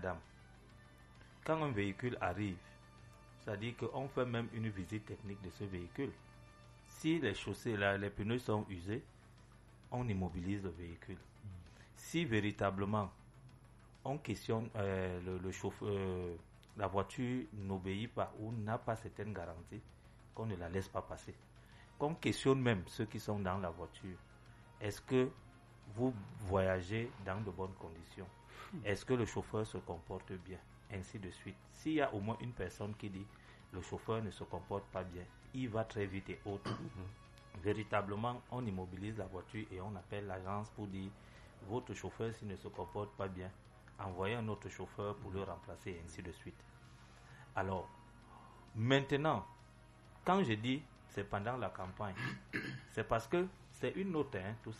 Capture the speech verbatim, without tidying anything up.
dame. Quand un véhicule arrive, c'est-à-dire qu'on fait même une visite technique de ce véhicule. Si les chaussées, là, les pneus sont usés, on immobilise le véhicule. Mmh. Si véritablement on questionne euh, le, le chauffeur, euh, la voiture n'obéit pas ou n'a pas certaines garanties, qu'on ne la laisse pas passer. Qu'on questionne même ceux qui sont dans la voiture. Est-ce que vous voyagez dans de bonnes conditions? Est-ce que le chauffeur se comporte bien? Ainsi de suite. S'il y a au moins une personne qui dit le chauffeur ne se comporte pas bien, il va très vite et autres. Mm-hmm. Véritablement, on immobilise la voiture et on appelle l'agence pour dire votre chauffeur, s'il ne se comporte pas bien, envoyez un autre chauffeur pour le remplacer et ainsi de suite. Alors, maintenant, quand je dis c'est pendant la campagne, c'est parce que c'est une note, hein, tout